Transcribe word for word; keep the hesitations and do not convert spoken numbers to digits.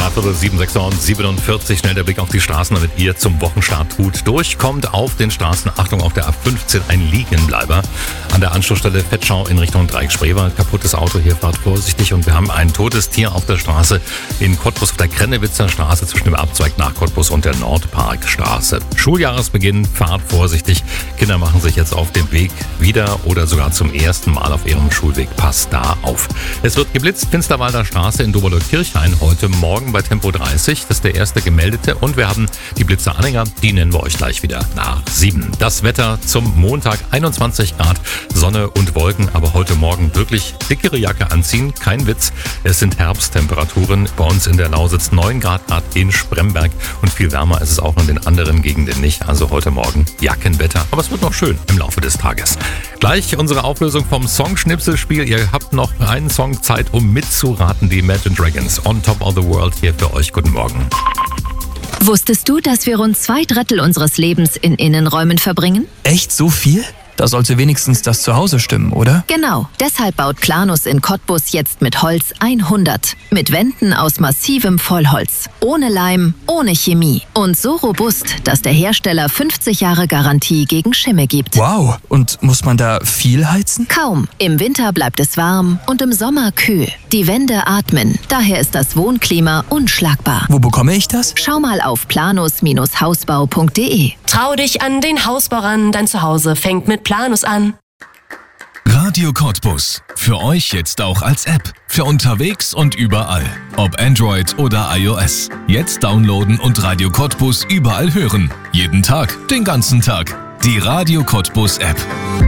Dreiviertel sieben, sechs und siebenundvierzig. Schnell der Blick auf die Straßen, damit ihr zum Wochenstart gut durchkommt. Auf den Straßen, Achtung, auf der A fünfzehn ein Liegenbleiber. An der Anschlussstelle Fettschau in Richtung Dreieck-Spreewald. Kaputtes Auto, hier fahrt vorsichtig. Und wir haben ein totes Tier auf der Straße in Cottbus auf der Krennewitzer Straße zwischen dem Abzweig nach Cottbus und der Nordparkstraße. Schuljahresbeginn, fahrt vorsichtig. Kinder machen sich jetzt auf den Weg wieder oder sogar zum ersten Mal auf ihrem Schulweg. Passt da auf. Es wird geblitzt, Finsterwalder Straße in Doberlo-Kirchhain heute Morgen bei Tempo dreißig. Das ist der erste gemeldete. Und wir haben die Blitzer-Anhänger, die nennen wir euch gleich wieder nach sieben. Das Wetter zum Montag, einundzwanzig Grad, Sonne und Wolken, aber heute Morgen wirklich dickere Jacke anziehen. Kein Witz, es sind Herbsttemperaturen. Bei uns in der Lausitz neun Grad in Spremberg und viel wärmer ist es auch in den anderen Gegenden nicht. Also heute Morgen Jackenwetter, aber es wird noch schön im Laufe des Tages. Gleich unsere Auflösung vom Songschnipselspiel. Ihr habt noch einen Song Zeit, um mitzuraten. Die Imagine Dragons, On Top of the World, hier für euch. Guten Morgen. Wusstest du, dass wir rund zwei Drittel unseres Lebens in Innenräumen verbringen? Echt so viel? Da sollte wenigstens das Zuhause stimmen, oder? Genau. Deshalb baut Planus in Cottbus jetzt mit Holz hundert. Mit Wänden aus massivem Vollholz. Ohne Leim, ohne Chemie. Und so robust, dass der Hersteller fünfzig Jahre Garantie gegen Schimmel gibt. Wow. Und muss man da viel heizen? Kaum. Im Winter bleibt es warm und im Sommer kühl. Die Wände atmen. Daher ist das Wohnklima unschlagbar. Wo bekomme ich das? Schau mal auf planus Hausbau punkt de. Trau dich an den Hausbau ran. Dein Zuhause fängt mit Planus an. Radio Cottbus. Für euch jetzt auch als App. Für unterwegs und überall. Ob Android oder iOS. Jetzt downloaden und Radio Cottbus überall hören. Jeden Tag, den ganzen Tag. Die Radio Cottbus App.